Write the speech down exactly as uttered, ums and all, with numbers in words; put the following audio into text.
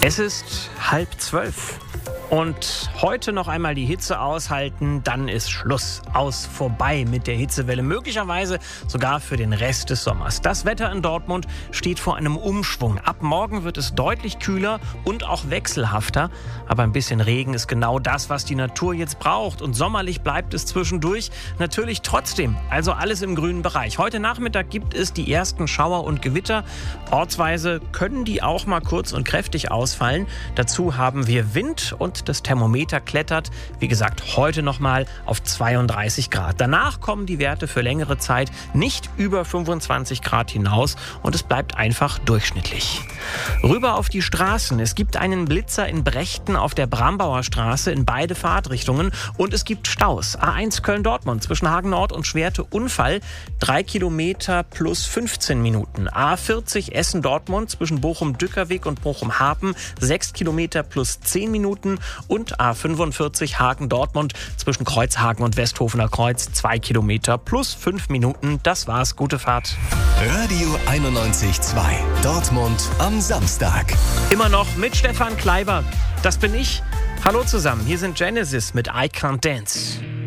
Es ist halb zwölf. Und heute noch einmal die Hitze aushalten, dann ist Schluss, aus, vorbei mit der Hitzewelle, möglicherweise sogar für den Rest des Sommers. Das Wetter in Dortmund steht vor einem Umschwung. Ab morgen wird es deutlich kühler und auch wechselhafter, aber ein bisschen Regen ist genau das, was die Natur jetzt braucht, und sommerlich bleibt es zwischendurch natürlich trotzdem, also alles im grünen Bereich. Heute Nachmittag gibt es die ersten Schauer und Gewitter, ortsweise können die auch mal kurz und kräftig ausfallen. Dazu haben wir Wind und das Thermometer klettert, wie gesagt, heute nochmal auf zweiunddreißig Grad. Danach kommen die Werte für längere Zeit nicht über fünfundzwanzig Grad hinaus und es bleibt einfach durchschnittlich. Rüber auf die Straßen. Es gibt einen Blitzer in Brechten auf der Brambauer Straße in beide Fahrtrichtungen und es gibt Staus. A eins Köln-Dortmund zwischen Hagen Nord und Schwerte Unfall, drei Kilometer plus fünfzehn Minuten. A vierzig Essen-Dortmund zwischen Bochum-Dückerweg und Bochum-Harpen, sechs Kilometer plus zehn Minuten. Und A fünfundvierzig Hagen-Dortmund zwischen Kreuzhagen und Westhofener Kreuz, zwei Kilometer plus fünf Minuten. Das war's, gute Fahrt. Radio einundneunzig Komma zwei, Dortmund am Samstag. Immer noch mit Stefan Kleiber. Das bin ich. Hallo zusammen, hier sind Genesis mit I Can't Dance.